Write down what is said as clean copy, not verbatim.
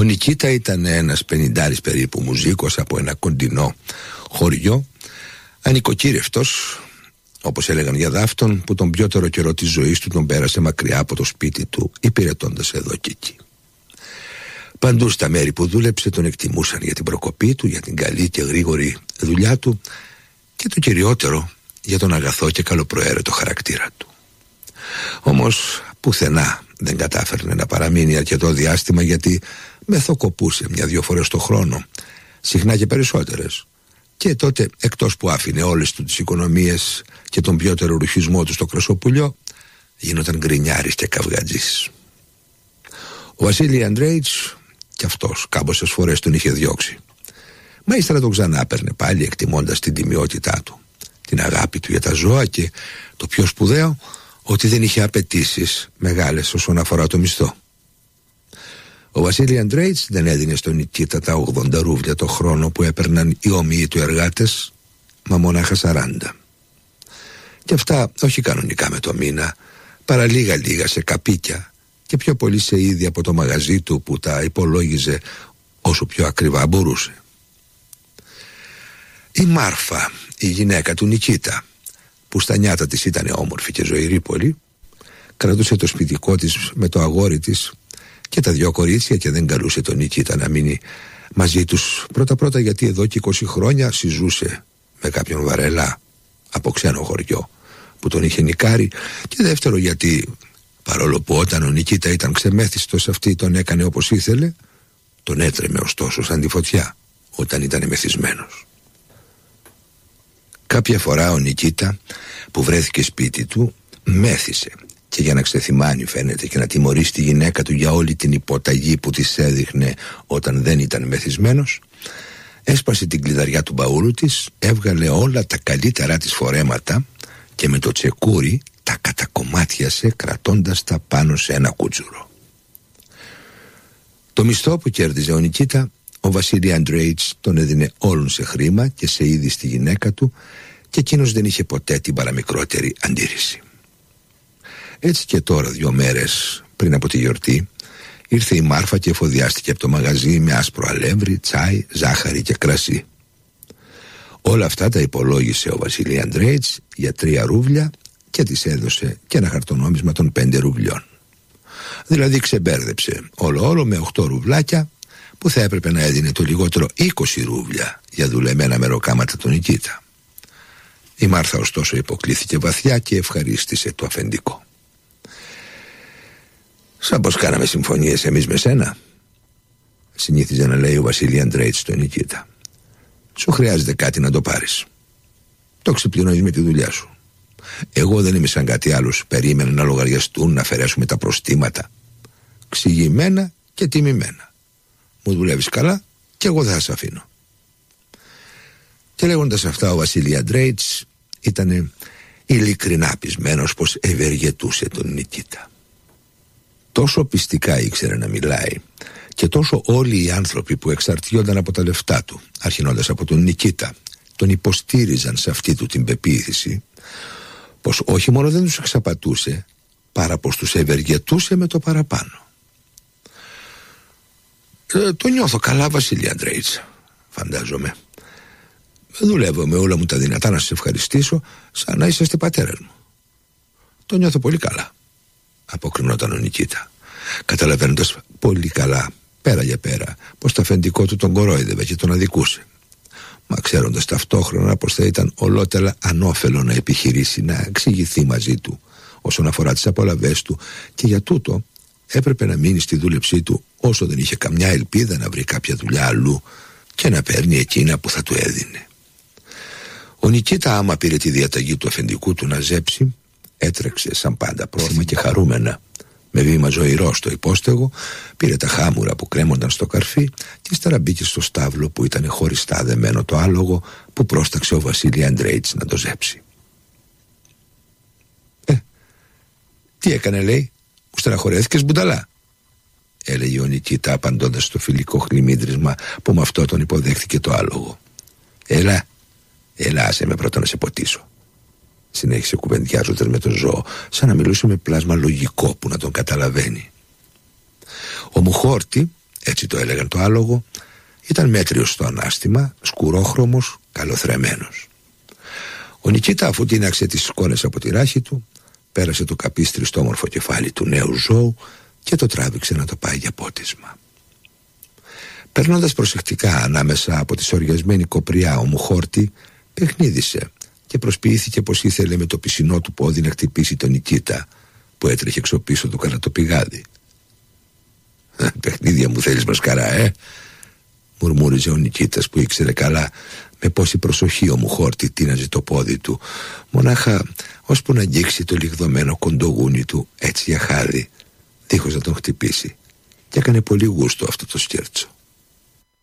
Νικίτα ήταν ένας 50 περίπου μουζίκος από ένα κοντινό χωριό, ανοικοκύρευτος, όπως έλεγαν για δάφτον, που τον πιότερο καιρό της ζωής του τον πέρασε μακριά από το σπίτι του, υπηρετώντας εδώ και εκεί. Παντού στα μέρη που δούλεψε τον εκτιμούσαν για την προκοπή του, για την καλή και γρήγορη δουλειά του και το κυριότερο για τον αγαθό και καλοπροαίρετο χαρακτήρα του. Όμως πουθενά δεν κατάφερνε να παραμείνει αρκετό διάστημα, γιατί μεθοκοπούσε 1-2 φορές το χρόνο, συχνά και περισσότερες, και τότε, εκτός που άφηνε όλες του τις οικονομίες και τον πιότερο ρουχισμό του στο κρασοπουλιό, γίνονταν γκρινιάρης και καυγατζής. Ο Βασίλη Αντρέιτς κι αυτός κάμποσες φορές τον είχε διώξει, μα ύστερα τον ξανά παίρνε πάλι, εκτιμώντας την τιμιότητά του, την αγάπη του για τα ζώα και το πιο σπουδαίο, ότι δεν είχε απαιτήσεις μεγάλες όσον αφορά το μισθό. Ο Βασίλη Αντρέιτς δεν έδινε στον Νικίτα τα 80 ρούβλια το χρόνο που έπαιρναν οι ομοίοι του εργάτες, μα μονάχα 40. Και αυτά όχι κανονικά με το μήνα, παρά λίγα σε καπίκια και πιο πολύ σε είδη από το μαγαζί του που τα υπολόγιζε όσο πιο ακριβά μπορούσε. Η Μάρφα, η γυναίκα του Νικίτα, που στα νιάτα της ήταν όμορφη και ζωηρή πολύ, κρατούσε το σπιτικό της με το αγόρι της και τα 2 κορίτσια και δεν καλούσε τον Νικίτα να μείνει μαζί τους. Πρώτα γιατί εδώ και 20 χρόνια συζούσε με κάποιον βαρελά από ξένο χωριό που τον είχε νικάρει, και δεύτερο γιατί παρόλο που όταν ο Νικίτα ήταν ξεμέθιστος αυτή τον έκανε όπως ήθελε, τον έτρεμε ωστόσο σαν τη φωτιά όταν ήταν μεθυσμένος. Κάποια φορά ο Νικίτα, που βρέθηκε σπίτι του, μέθησε, και για να ξεθυμάνει φαίνεται και να τιμωρήσει τη γυναίκα του για όλη την υποταγή που της έδειχνε όταν δεν ήταν μεθυσμένος, έσπασε την κλειδαριά του μπαούλου της, έβγαλε όλα τα καλύτερά της φορέματα και με το τσεκούρι τα κατακομμάτιασε, κρατώντας τα πάνω σε ένα κούτσουρο. Το μισθό που κέρδιζε ο Νικίτα, ο Βασίλη Αντρέιτς τον έδινε όλον σε χρήμα και σε είδη στη γυναίκα του, και εκείνος δεν είχε ποτέ την παραμικρότερη αντίρρηση. Έτσι και τώρα, 2 μέρες πριν από τη γιορτή, ήρθε η Μάρφα και εφοδιάστηκε από το μαγαζί με άσπρο αλεύρι, τσάι, ζάχαρη και κρασί. Όλα αυτά τα υπολόγισε ο Βασίλη Αντρέιτς για 3 ρούβλια και της έδωσε και ένα χαρτονόμισμα των 5 ρουβλιών. Δηλαδή ξεμπέρδεψε όλο με 8 ρουβλάκια, που θα έπρεπε να έδινε το λιγότερο 20 ρούβλια για δουλεμένα μεροκάματα τον Νικίτα. Η Μάρθα ωστόσο υποκλήθηκε βαθιά και ευχαρίστησε το αφεντικό. «Σαν πως κάναμε συμφωνίες εμείς με σένα», συνήθιζε να λέει ο Βασίλη Αντρέιτς στον Νικίτα. «Σου χρειάζεται κάτι να το πάρεις. Το ξεπληρώνεις με τη δουλειά σου. Εγώ δεν είμαι σαν κάτι άλλος. Περίμενα να λογαριαστούν, να αφαιρέσουμε τα προστήματα. Ξηγημένα και τιμημένα. Μου δουλεύεις καλά και εγώ δεν θα σε αφήνω». Και λέγοντας αυτά, ο Βασίλη Αντρέιτς ήταν ειλικρινά πεισμένος πως ευεργετούσε τον Νικίτα. Τόσο πιστικά ήξερε να μιλάει, και τόσο όλοι οι άνθρωποι που εξαρτιόνταν από τα λεφτά του, αρχινώντας από τον Νικίτα, τον υποστήριζαν σε αυτή του την πεποίθηση, πως όχι μόνο δεν τους εξαπατούσε, παρά πως τους ευεργετούσε με το παραπάνω. Το νιώθω καλά, Βασίλη Αντρέιτς, φαντάζομαι. Δουλεύω με όλα μου τα δυνατά να σας ευχαριστήσω, σαν να είσαστε πατέρας μου. Το νιώθω πολύ καλά, αποκρινόταν ο Νικίτα, καταλαβαίνοντας πολύ καλά, πέρα για πέρα, πως το αφεντικό του τον κορόιδευε και τον αδικούσε, μα ξέροντας ταυτόχρονα πως θα ήταν ολότελα ανώφελο να επιχειρήσει να εξηγηθεί μαζί του όσον αφορά τις απολαβές του, και για τούτο έπρεπε να μείνει στη δούλεψή του όσο δεν είχε καμιά ελπίδα να βρει κάποια δουλειά αλλού και να παίρνει εκείνα που θα του έδινε. Ο Νικίτα, άμα πήρε τη διαταγή του αφεντικού του να ζέψει, έτρεξε σαν πάντα πρόθυμα και χαρούμενα, με βήμα ζωηρό στο υπόστεγο, πήρε τα χάμουρα που κρέμονταν στο καρφί και ύστερα μπήκε στο στάβλο που ήταν χωριστά δεμένο το άλογο που πρόσταξε ο Βασίλη Αντρέιτς να το ζέψει. Τι έκανε, λέει, μου στεναχωρέθηκες, μπουνταλά, έλεγε ο Νικίτα, απαντώντας στο φιλικό χλιμίδρισμα που με αυτό τον υποδέχθηκε το άλογο. Έλα, άσε με πρώτα να σε ποτίσω, συνέχισε κουβεντιάζοντας με το ζώο, σαν να μιλούσε με πλάσμα λογικό που να τον καταλαβαίνει. Ο Μουχόρτη έτσι το έλεγαν το άλογο, ήταν μέτριος στο ανάστημα, σκουρόχρωμος, καλοθρεμένος. Ο Νικήτα, αφού τίναξε τις σκόνες από τη ράχη του, πέρασε το καπίστρι στο όμορφο κεφάλι του νέου ζώου και το τράβηξε να το πάει για πότισμα. Περνώντας προσεκτικά ανάμεσα από τη σοριασμένη κοπριά ο Μουχόρτη, παιχνίδισε και προσποιήθηκε πως ήθελε με το πισινό του πόδι να χτυπήσει τον Νικήτα που έτρεχε εξωπίσω του κατά το πηγάδι. «Παιχνίδια μου θέλεις, μασκαρά, μουρμούριζε ο Νικήτας, που ήξερε καλά με πόση προσοχή ο Μουχόρτη τίναζε το πόδι του, μονάχα ώσπου να αγγίξει το λιγδωμένο κοντογούνι του έτσι για χάδι, δίχως να τον χτυπήσει, και έκανε πολύ γούστο αυτό το σκέρτσο.